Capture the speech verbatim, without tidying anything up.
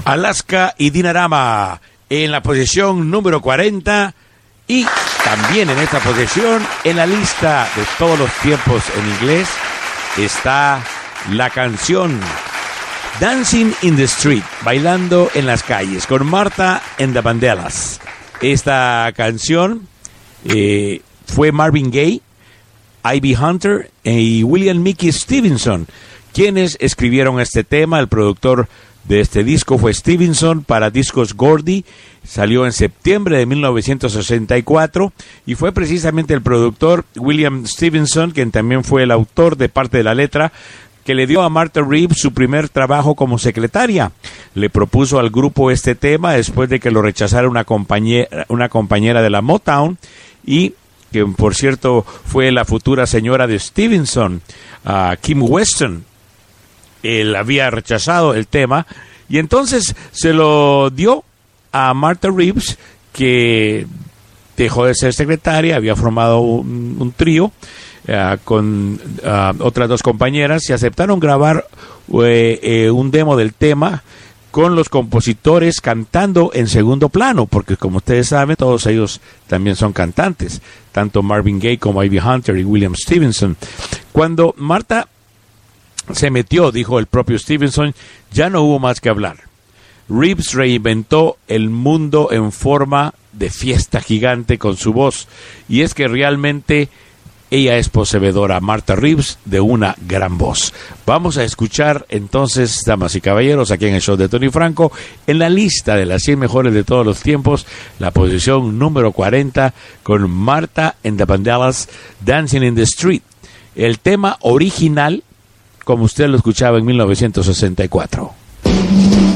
Alaska y Dinarama en la posición número cuarenta, y también en esta posición, en la lista de todos los tiempos en inglés, está la canción Dancing in the Street, bailando en las calles, con Martha and the Vandellas. Esta canción eh, fue Marvin Gaye, Ivy Hunter y William Mickey Stevenson quienes escribieron este tema. El productor de este disco fue Stevenson para Discos Gordy. Salió en septiembre de mil novecientos sesenta y cuatro y fue precisamente el productor William Stevenson, quien también fue el autor de parte de la letra, que le dio a Martha Reeves su primer trabajo como secretaria. Le propuso al grupo este tema después de que lo rechazara una compañera, una compañera de la Motown, y que por cierto fue la futura señora de Stevenson, uh, Kim Weston. Él había rechazado el tema y entonces se lo dio a Martha Reeves, que dejó de ser secretaria, había formado un, un trío Uh, con uh, otras dos compañeras, y aceptaron grabar uh, eh, un demo del tema con los compositores cantando en segundo plano, porque como ustedes saben, todos ellos también son cantantes, tanto Marvin Gaye como Ivy Hunter y William Stevenson. Cuando Martha se metió, dijo el propio Stevenson, ya no hubo más que hablar. Reeves reinventó el mundo en forma de fiesta gigante con su voz, y es que realmente ella es poseedora, Martha Reeves, de una gran voz. Vamos a escuchar entonces, damas y caballeros, aquí en el show de Tony Franco, en la lista de las cien mejores de todos los tiempos, la posición número cuarenta, con Martha and the Vandellas, Dancing in the Street. El tema original, como usted lo escuchaba en mil novecientos sesenta y cuatro.